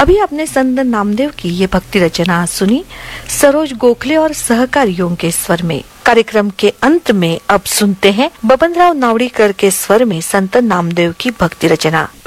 अभी आपने संत नामदेव की ये भक्ति रचना सुनी सरोज गोखले और सहकारियों के स्वर में। कार्यक्रम के अंत में अब सुनते हैं बबनराव नावड़ीकर के स्वर में संत नामदेव की भक्ति रचना।